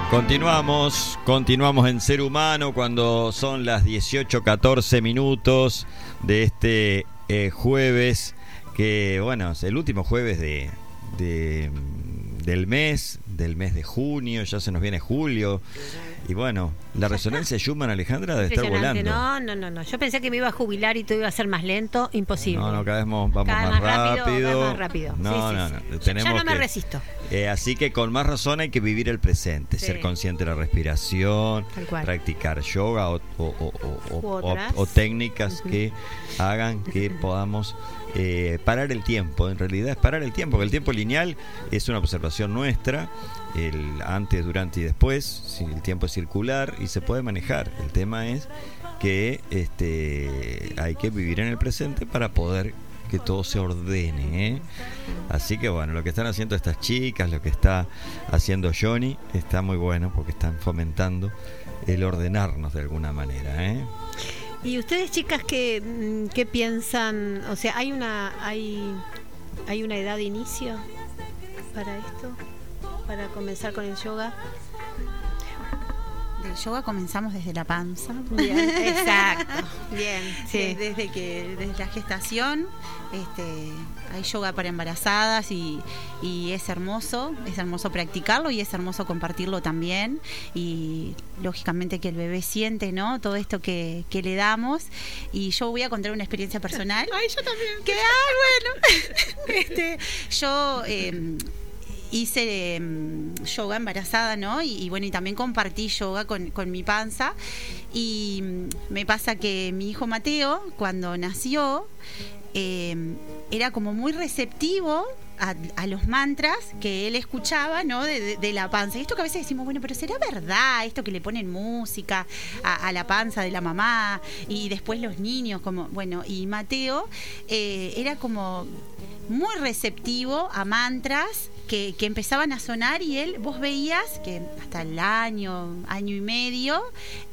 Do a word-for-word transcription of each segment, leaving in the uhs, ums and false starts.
Continuamos, continuamos en Ser Humano cuando son las dieciocho catorce minutos de este eh, jueves, que bueno, es el último jueves de, de, del mes, del mes de junio, ya se nos viene julio. Y bueno, la resonancia de Schumann, Alejandra, debe estar volando. No, no, no, no. Yo pensé que me iba a jubilar y todo iba a ser más lento. Imposible. No, no, cada vez vamos, vamos cada más, más rápido. rápido. Cada vez más rápido. No, sí, sí, no, sí. no. Tenemos ya no me que, resisto. Eh, así que con más razón hay que vivir el presente, sí. Ser consciente de la respiración, practicar yoga o, o, o, o, o, o técnicas uh-huh. que hagan que podamos eh, parar el tiempo. En realidad es parar el tiempo, que el tiempo lineal es una observación nuestra, el antes, durante y después, si el tiempo es circular y se puede manejar. El tema es que este, hay que vivir en el presente para poder que todo se ordene, ¿eh? Así que bueno, lo que están haciendo estas chicas, lo que está haciendo Johnny, está muy bueno porque están fomentando el ordenarnos de alguna manera, ¿eh? ¿Y ustedes, chicas, qué, qué piensan? O sea, ¿hay una hay hay una edad de inicio para esto? Para comenzar con el yoga. Del yoga comenzamos desde la panza. Bien, exacto. Bien, sí. Desde que desde la gestación, este, hay yoga para embarazadas y, y es hermoso, es hermoso practicarlo y es hermoso compartirlo también. Y lógicamente que el bebé siente, ¿no? Todo esto que, que le damos. Y yo voy a contar una experiencia personal. Ay, yo también. Que, ah, bueno. este, yo eh, hice eh, yoga embarazada, ¿no? Y, y bueno, y también compartí yoga con, con mi panza. Y me pasa que mi hijo Mateo, cuando nació, eh, era como muy receptivo a, a los mantras que él escuchaba, ¿no? De, de, de la panza. Y esto que a veces decimos, bueno, pero ¿será verdad esto que le ponen música a, a la panza de la mamá? Y después los niños, como, bueno, y Mateo eh, era como muy receptivo a mantras que, que empezaban a sonar, y él, vos veías que hasta el año, año y medio,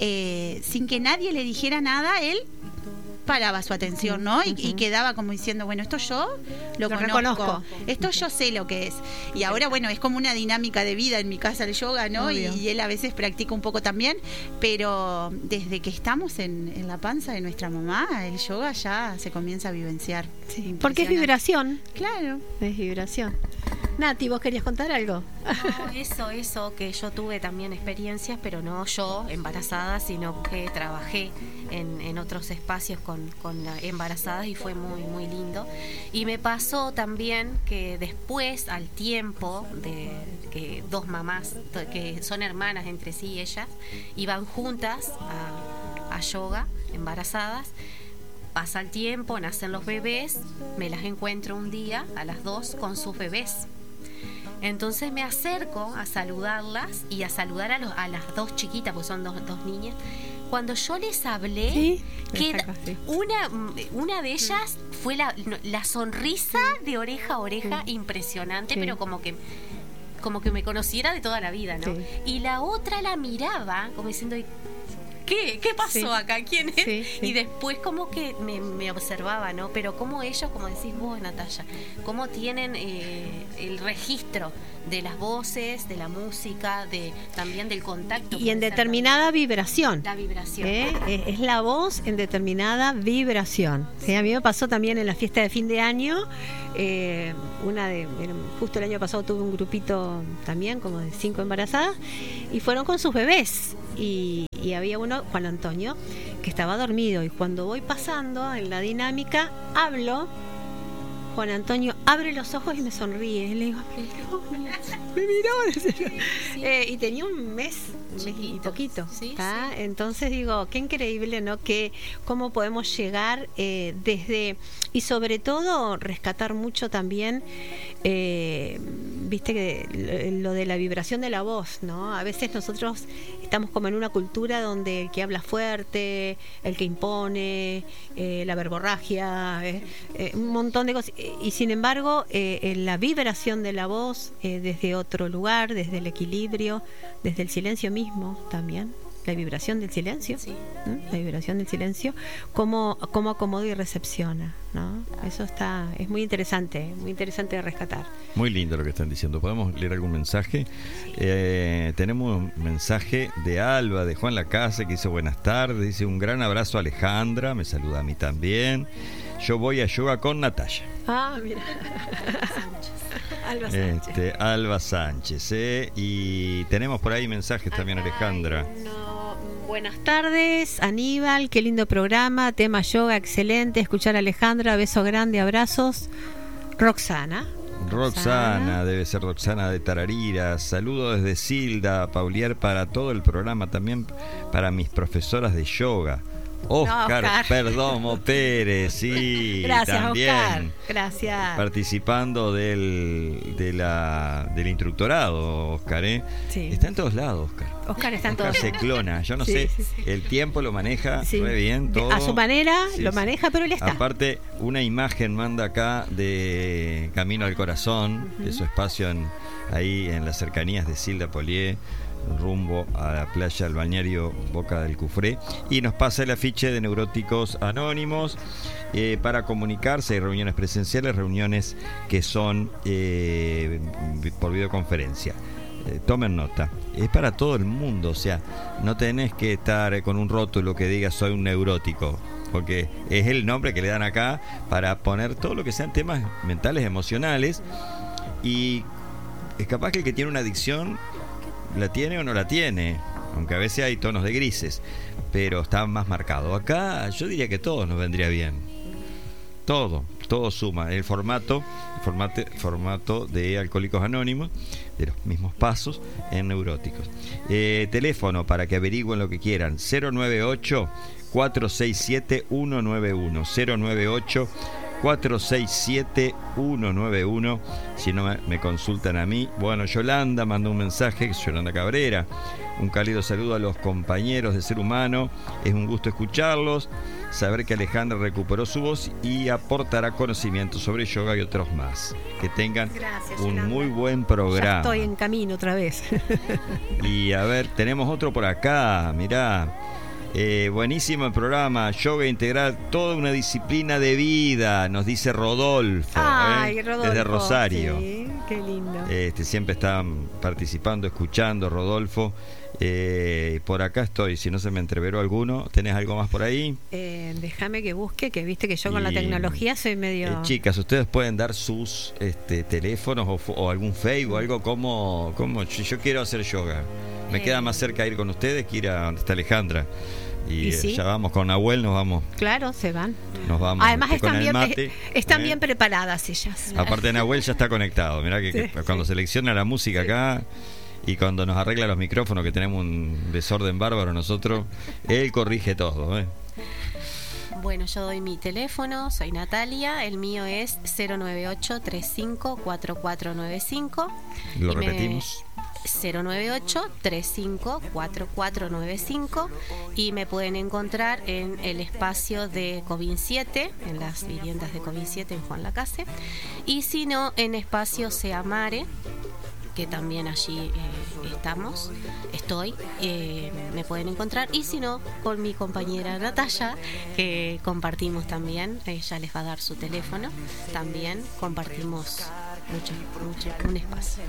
eh, sin que nadie le dijera nada, él paraba su atención, ¿no? Y, y quedaba como diciendo, bueno, esto yo lo, lo conozco, reconozco. Esto yo sé lo que es. Y ahora, bueno, es como una dinámica de vida en mi casa el yoga, ¿no? Y, y él a veces practica un poco también, pero desde que estamos en, en la panza de nuestra mamá, el yoga ya se comienza a vivenciar. Sí, porque es vibración. Claro. Es vibración. Nati, ¿vos querías contar algo? No, eso, eso, que yo tuve también experiencias, pero no yo embarazada, sino que trabajé en, en otros espacios con, con embarazadas y fue muy, muy lindo. Y me pasó también que después, al tiempo de que dos mamás, que son hermanas entre sí ellas, iban juntas a, a yoga, embarazadas. Pasa el tiempo, nacen los bebés, me las encuentro un día a las dos con sus bebés. Entonces me acerco a saludarlas y a saludar a, los, a las dos chiquitas, porque son dos, dos niñas. Cuando yo les hablé, ¿sí? que sí. una, una de ellas fue la, la sonrisa de oreja a oreja, sí. impresionante, sí. pero como que como que me conociera de toda la vida, ¿no? Sí. Y la otra la miraba como diciendo, ¿qué? ¿Qué pasó sí. acá? ¿Quién es? Sí, sí. Y después como que me, me observaba, ¿no? Pero como ellos, como decís vos, Natalia, cómo tienen eh, el registro de las voces, de la música, de también del contacto. Y en determinada vibración. La vibración. ¿Eh? Es, es la voz en determinada vibración. ¿Sí? A mí me pasó también en la fiesta de fin de año. Eh, una de justo el año pasado tuve un grupito también, como de cinco embarazadas, y fueron con sus bebés. Y, y había uno, Juan Antonio, que estaba dormido. Y cuando voy pasando en la dinámica, hablo. Juan Antonio abre los ojos y me sonríe. Le digo, me miró. Sí. Eh, y tenía un mes, un mes y poquito. Sí, sí. Entonces digo, qué increíble, ¿no? Que cómo podemos llegar eh, desde, y sobre todo rescatar mucho también, eh, viste que lo de la vibración de la voz, ¿no? A veces nosotros estamos como en una cultura donde el que habla fuerte, el que impone, eh, la verborragia, eh, eh, un montón de cosas. Y sin embargo, eh, la vibración de la voz eh, desde otro lugar, desde el equilibrio, desde el silencio mismo también, la vibración del silencio, Sí. ¿Mm? La vibración del silencio, cómo, cómo acomoda y recepciona, ¿no? Eso está, es muy interesante, muy interesante de rescatar. Muy lindo lo que están diciendo. ¿Podemos leer algún mensaje? Eh, tenemos un mensaje de Alba, de Juan Lacase, que dice buenas tardes, dice un gran abrazo a Alejandra, me saluda a mí también. Yo voy a yoga con Natalia. Ah, mira. Alba Sánchez. Este, Alba Sánchez, ¿eh? Y tenemos por ahí mensajes también, Acá Alejandra. hay uno. Buenas tardes, Aníbal, qué lindo programa, tema yoga, excelente. Escuchar a Alejandra, beso grande, abrazos. Roxana. Roxana, debe ser Roxana de Tararira. Saludos desde Silda, Paulier, para todo el programa, también para mis profesoras de yoga. Oscar, no, Oscar. Perdomo Pérez, sí, Gracias, también Oscar. Gracias. participando del, de la, del instructorado, Oscar, ¿eh? Sí. Está en todos lados, Oscar. Oscar está en Oscar todos se lados. clona, yo no Sí, sé, sí, sí. el tiempo lo maneja Sí. muy bien, todo. A su manera Sí, lo sí. maneja, pero él está. Aparte, una imagen manda acá de Camino al Corazón, Uh-huh. de su espacio en, ahí en las cercanías de Silda Polié, rumbo a la playa del balneario Boca del Cufré, y nos pasa el afiche de Neuróticos Anónimos. Eh, para comunicarse hay reuniones presenciales, reuniones que son eh, por videoconferencia. Eh, tomen nota, es para todo el mundo, o sea, no tenés que estar con un rótulo que diga soy un neurótico, porque es el nombre que le dan acá para poner todo lo que sean temas mentales, emocionales, y es capaz que el que tiene una adicción la tiene o no la tiene, aunque a veces hay tonos de grises, pero está más marcado. Acá yo diría que todo nos vendría bien, todo, todo suma. El formato, el formato, formato de Alcohólicos Anónimos, de los mismos pasos en Neuróticos. Eh, teléfono para que averigüen lo que quieran, cero nueve ocho, cuatro seis siete, uno nueve uno, cero nueve ocho, cuatro seis siete, uno nueve uno. Si no me, me consultan a mí. Bueno, Yolanda mandó un mensaje, Yolanda Cabrera, un cálido saludo a los compañeros de Ser Humano, es un gusto escucharlos, saber que Alejandra recuperó su voz y aportará conocimiento sobre yoga y otros más. Que tengan Gracias, un Yolanda. muy buen programa. Ya estoy en camino otra vez. Y a ver, tenemos otro por acá, mirá. Eh, buenísimo el programa, yoga integral, toda una disciplina de vida, nos dice Rodolfo, Ay, ¿eh? Rodolfo, desde Rosario. sí, qué lindo. Este, siempre están participando, escuchando, Rodolfo. Eh, por acá estoy, si no se me entreveró alguno. ¿Tenés algo más por ahí? Eh, déjame que busque, que viste que yo con la Y, tecnología soy medio... Eh, chicas, ustedes pueden dar sus este, teléfonos o, o algún Facebook o algo como, como yo, yo quiero hacer yoga. Me Eh. queda más cerca ir con ustedes que ir a donde está Alejandra. Y, ¿Y eh, sí? ya vamos con Nahuel, nos vamos, Claro, se van. nos vamos Además este, con están el bien, mate, eh, están ¿eh? bien preparadas ellas. Aparte Nahuel ya está conectado. Mirá que, Sí, que cuando sí. selecciona la música acá y cuando nos arregla los micrófonos, que tenemos un desorden bárbaro nosotros, él corrige todo, ¿eh? Bueno, yo doy mi teléfono, soy Natalia, el mío es cero nueve ocho, treinta y cinco, cuarenta y cuatro noventa y cinco. Lo Y me- repetimos. cero nueve ocho, treinta y cinco, cuarenta y cuatro noventa y cinco, y me pueden encontrar en el espacio de Covin siete, en las viviendas de Covin siete en Juan Lacase, y si no, en espacio Seamare, que también allí eh, estamos, estoy, eh, me pueden encontrar, y si no, con mi compañera Natalia, que compartimos también, ella les va a dar su teléfono, también compartimos mucho, mucho, un espacio.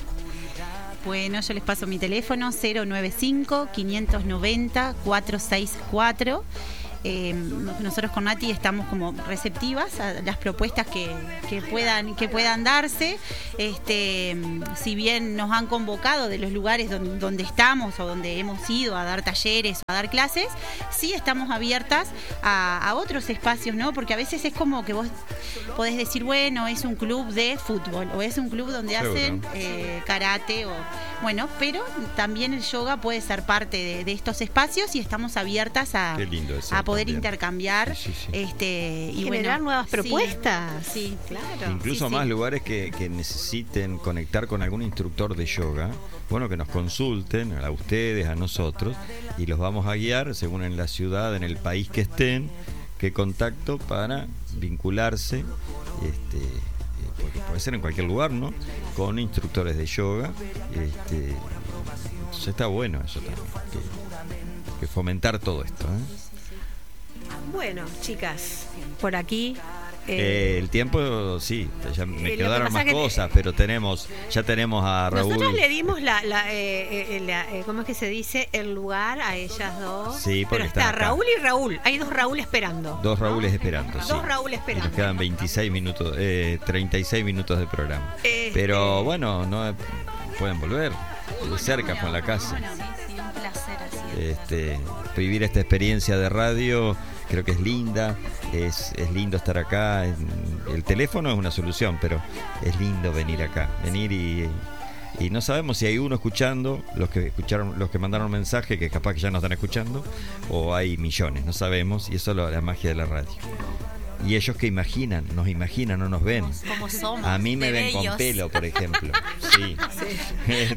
Bueno, yo les paso mi teléfono cero nueve cinco, quinientos noventa, cuatrocientos sesenta y cuatro. Eh, nosotros con Nati estamos como receptivas a las propuestas que, que puedan que puedan darse. Este, si bien nos han convocado de los lugares donde, donde estamos o donde hemos ido a dar talleres o a dar clases, sí estamos abiertas a, a otros espacios, ¿no? Porque a veces es como que vos podés decir, bueno, es un club de fútbol o es un club donde Seguro. hacen eh, karate o bueno, pero también el yoga puede ser parte de, de estos espacios y estamos abiertas a, Qué lindo eso a poder también. intercambiar Sí, sí, sí. este y Generar bueno, nuevas sí, propuestas. Sí, claro. Incluso Sí, más sí. lugares que, que necesiten conectar con algún instructor de yoga, bueno, que nos consulten a ustedes, a nosotros, y los vamos a guiar según en la ciudad, en el país que estén, qué contacto para vincularse, este, eh, porque puede ser en cualquier lugar, ¿no? Con instructores de yoga, este, Entonces está bueno eso también, que, que fomentar todo esto, ¿eh? Bueno, chicas, por aquí Eh, el tiempo, sí, ya me eh, quedaron más cosas, te, pero tenemos, ya tenemos a Raúl. Nosotros le dimos la, la, eh, eh, la eh, ¿cómo es que se dice? El lugar a ellas dos. Sí, pero está Raúl y Raúl. Hay dos Raúl esperando. Dos Raúles ¿no? esperando. Dos sí. Raúl esperando. Y nos quedan veintiséis minutos, eh, treinta y seis minutos de programa. Este... Pero bueno, no pueden volver. De cerca con la casa. Este, vivir esta experiencia de radio creo que es linda, es, es lindo estar acá. El teléfono es una solución, pero es lindo venir acá, venir y, y no sabemos si hay uno escuchando, los que escucharon, los que mandaron mensaje, que capaz que ya nos están escuchando, o hay millones, no sabemos, y eso es la magia de la radio. Y ellos que imaginan, nos imaginan, no nos ven. Como somos. A mí me ven bellos. con pelo, por ejemplo. Sí. Sí.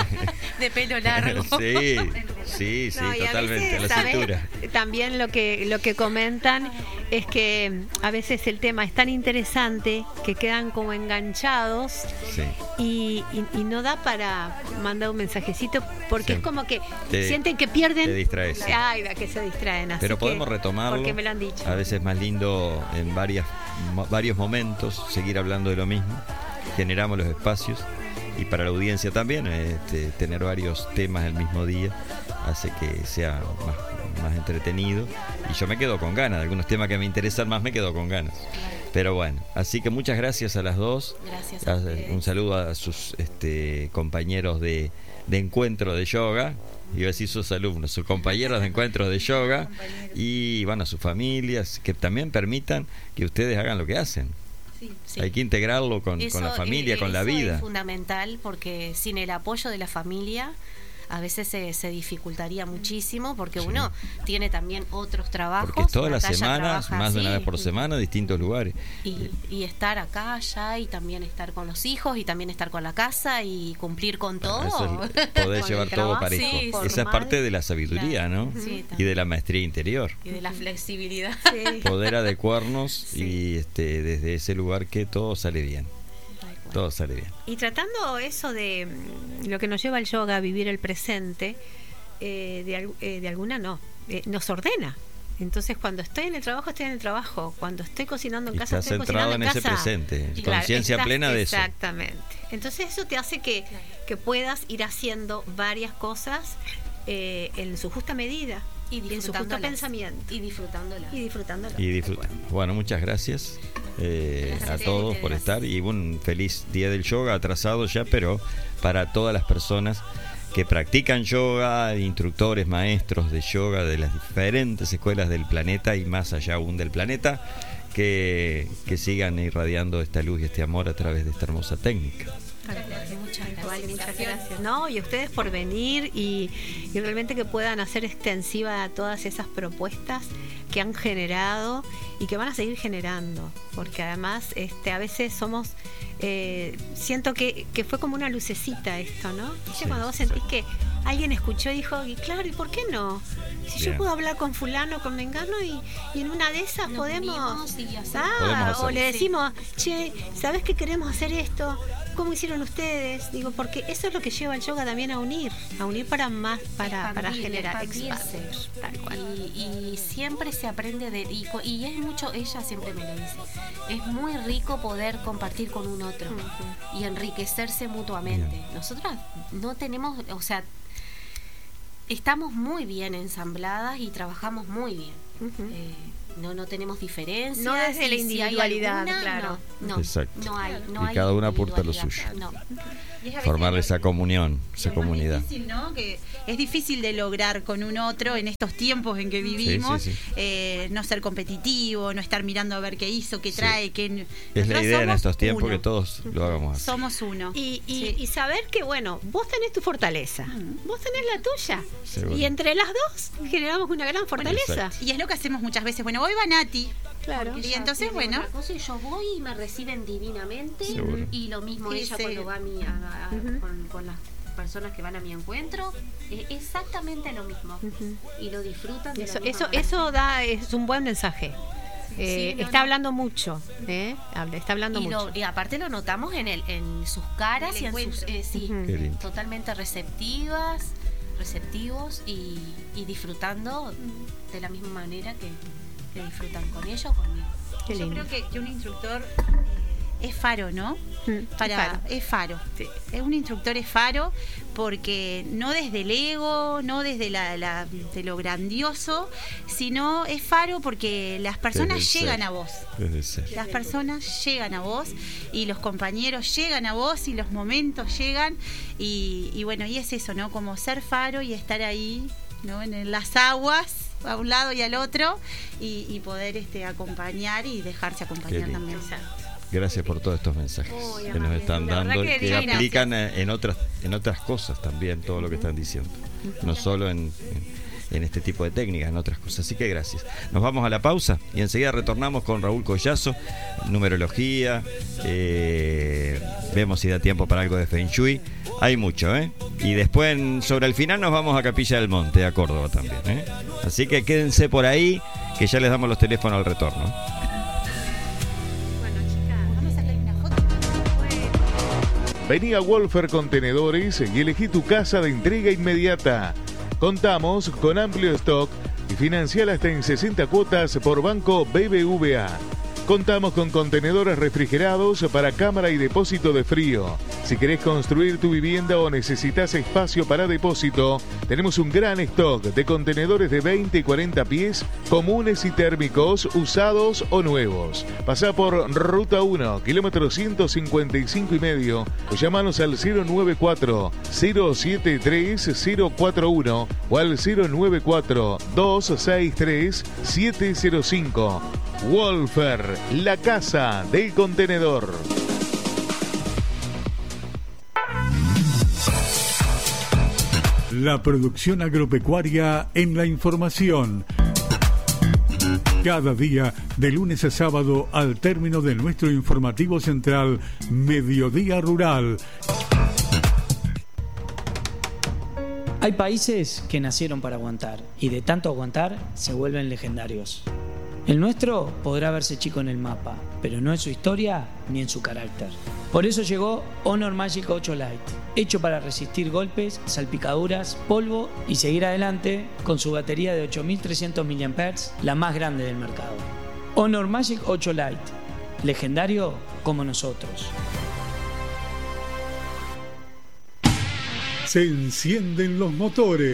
De pelo largo. Sí, sí, sí, no, totalmente. A, veces, a la cintura. También lo que lo que comentan es que a veces el tema es tan interesante que quedan como enganchados sí. y, y, y no da para mandar un mensajecito porque sí. es como que te, sienten que pierden. Te distraes. Sí. Ay, que se distraen. Así Pero podemos que, retomarlo. Porque me lo han dicho. A veces es más lindo en varias, varios momentos seguir hablando de lo mismo. Generamos los espacios y para la audiencia también este, tener varios temas el mismo día hace que sea más, más entretenido, y yo me quedo con ganas de algunos temas que me interesan más, me quedo con ganas. Pero bueno, así que muchas gracias a las dos. Gracias a ustedes. Un saludo a sus este, compañeros de, de encuentro de yoga. Iba a decir sus alumnos, sus compañeros de encuentros de yoga, y bueno, a sus familias, que también permitan que ustedes hagan lo que hacen. Sí, sí. Hay que integrarlo con, eso, con la familia, eh, con la vida. Es fundamental, porque sin el apoyo de la familia a veces se, se dificultaría muchísimo, porque sí. uno tiene también otros trabajos. Porque todas las semanas, trabaja, más de una sí. vez por semana, distintos lugares. Y, y estar acá, allá, y también estar con los hijos, y también estar con la casa, y cumplir con todo. Bueno, eso es, poder llevar todo parejo. Sí, esa es parte de la sabiduría, claro. ¿no? Sí, y de la maestría interior. Y de la flexibilidad. Sí. Poder adecuarnos sí. y este desde ese lugar que todo sale bien. Todo sale bien. Y tratando eso de lo que nos lleva el yoga a vivir el presente, eh, de, eh, de alguna no, eh, nos ordena. Entonces, cuando estoy en el trabajo, estoy en el trabajo. Cuando estoy cocinando en y casa, estás estoy cocinando en, en casa. Estás centrado en ese presente, Claro, conciencia estás, plena de eso. Exactamente. Entonces, eso te hace que, que puedas ir haciendo varias cosas eh, en su justa medida. Y en su justo pensamiento. Y disfrutándola. Y disfrutándola. Y disfrutando. Bueno, muchas gracias, eh, gracias a todos por estar, y un feliz día del yoga, atrasado ya, pero para todas las personas que practican yoga, instructores, maestros de yoga de las diferentes escuelas del planeta y más allá aún del planeta, que, que sigan irradiando esta luz y este amor a través de esta hermosa técnica. Muchas gracias. Vale, muchas gracias. No, y a ustedes por venir y, y realmente que puedan hacer extensiva a todas esas propuestas que han generado y que van a seguir generando, porque además este a veces somos eh, siento que, que fue como una lucecita esto, ¿no? Sí, cuando vos sentís sí. que alguien escuchó y dijo, y claro, ¿y por qué no? Si Bien. yo puedo hablar con fulano, con mengano, y, y en una de esas Nos podemos, ah, podemos o le decimos, che, ¿sabés que queremos hacer esto? ¿Cómo hicieron ustedes? Digo, porque eso es lo que lleva el yoga también a unir, a unir para más, para, para generar expandir, tal cual. Y, y siempre se aprende de, y, y es mucho, ella siempre me lo dice, es muy rico poder compartir con un otro uh-huh. y enriquecerse mutuamente. Bien. Nosotras no tenemos, o sea, estamos muy bien ensambladas y trabajamos muy bien. Uh-huh. eh, No, no tenemos diferencias. No desde la individualidad, si alguna, claro. No, no, Exacto. no hay, no y hay cada uno aporta lo suyo. No. Formar esa comunión, esa comunidad. Es difícil, ¿no? Que es difícil de lograr con un otro en estos tiempos en que vivimos. Sí, sí, sí. Eh, no ser competitivo, no estar mirando a ver qué hizo, qué trae. Sí. Qué... Es la idea en estos tiempos uno. Que todos lo hagamos así. Somos uno. Y, y, sí. y saber que, bueno, vos tenés tu fortaleza, uh-huh. vos tenés la tuya. Seguro. Y entre las dos generamos una gran fortaleza. Bueno, y es lo que hacemos muchas veces. Bueno, hoy va Nati. Claro. Y entonces, bueno. Cosa, y yo voy y me reciben divinamente. Seguro. Y lo mismo sí, ella sí. cuando va a mi, a, a, uh-huh. con, con las personas que van a mi encuentro, es exactamente lo mismo. Uh-huh. Y lo disfrutan de eso, la misma eso, eso da, es un buen mensaje. Eh, Sí, no, está no. hablando mucho, ¿eh? Habla- está hablando Y, mucho. lo- y aparte lo notamos en el en sus caras El y en sus encuentro. eh, sí, Ujú. Qué lindo. totalmente receptivas, receptivos y, y disfrutando de la misma manera que, que disfrutan con ellos, conmigo. Qué Yo lindo. creo que, que un instructor eh, es faro, ¿no? Mm, Para, claro. Es faro. Sí. Es un instructor es faro porque no desde el ego, no desde la, la- de lo grandioso, sino es faro porque las personas Desde el llegan ser. a vos. Desde el ser. Las personas llegan a vos y los compañeros llegan a vos y los momentos llegan y, y bueno, y es eso, ¿no? Como ser faro y estar ahí, ¿no? En las aguas, a un lado y al otro, y, y poder este acompañar y dejarse acompañar lindo. también. Gracias por todos estos mensajes Uy, que nos amable. están La verdad dando que y que divina. aplican eh, en otras en otras cosas también, todo lo que están diciendo. No solo en, en, en este tipo de técnicas, en otras cosas. Así que gracias. Nos vamos a la pausa y enseguida retornamos con Raúl Collazo, numerología, eh, vemos si da tiempo para algo de Feng Shui. Hay mucho, ¿eh? Y después, en- sobre el final, nos vamos a Capilla del Monte, a Córdoba también, ¿eh? Así que quédense por ahí, que ya les damos los teléfonos al retorno. Bueno, chicas. Vamos a sacar una foto. Vení a Wolfer Contenedores y elegí tu casa de entrega inmediata. Contamos con amplio stock y financiar hasta en sesenta cuotas por Banco B B V A. Contamos con contenedores refrigerados para cámara y depósito de frío. Si querés construir tu vivienda o necesitas espacio para depósito, tenemos un gran stock de contenedores de veinte y cuarenta pies, comunes y térmicos, usados o nuevos. Pasá por Ruta uno, kilómetro ciento cincuenta y cinco y medio, o llamanos al cero nueve cuatro, cero siete tres, cero cuatro uno o al cero nueve cuatro, dos seis tres, siete cero cinco. Wolfer, la casa del contenedor. La producción agropecuaria en la información. Cada día, de lunes a sábado, al término de nuestro informativo central, Mediodía Rural. Hay países que nacieron para aguantar y de tanto aguantar se vuelven legendarios. El nuestro podrá verse chico en el mapa, pero no en su historia ni en su carácter. Por eso llegó Honor Magic ocho Lite, hecho para resistir golpes, salpicaduras, polvo y seguir adelante con su batería de ocho mil trescientos miliamperios hora, la más grande del mercado. Honor Magic ocho Lite, legendario como nosotros. Se encienden los motores.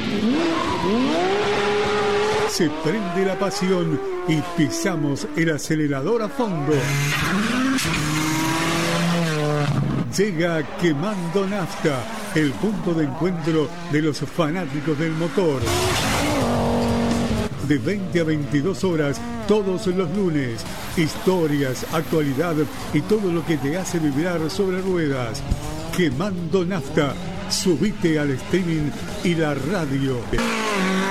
Se prende la pasión y pisamos el acelerador a fondo. Llega Quemando Nafta, el punto de encuentro de los fanáticos del motor. De veinte a veintidós horas, todos los lunes. Historias, actualidad y todo lo que te hace vibrar sobre ruedas. Quemando Nafta. Subite al streaming y la radio.